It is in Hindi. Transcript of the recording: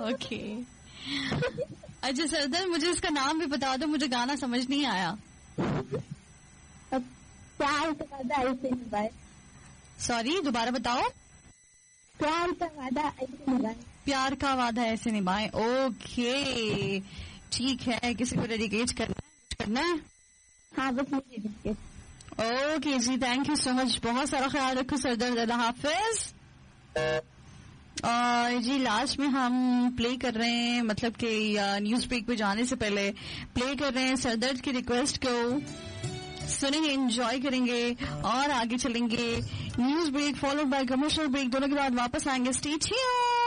ओके अच्छा सरदर, मुझे इसका नाम भी बता दो, मुझे गाना समझ नहीं आया। प्यार का वादा ऐसे निभाए। सॉरी, दोबारा बताओ। प्यार का वादा ऐसे निभाए। प्यार का वादा ऐसे निभाए। ओके ठीक है, किसी को डेडिकेट करना है? हाँ बस मुझे dedicate. Okay ji, thank you so much, बहुत सारा ख्याल रखो सरदर्द, अल्लाह हाफिज। और जी लास्ट में हम प्ले कर रहे हैं, मतलब कि न्यूज ब्रेक पे जाने से पहले प्ले कर रहे हैं सरदर्द की रिक्वेस्ट को, सुनेंगे, एंजॉय करेंगे और आगे चलेंगे। News break followed by commercial break, दोनों के बाद वापस आएंगे। Stay tuned.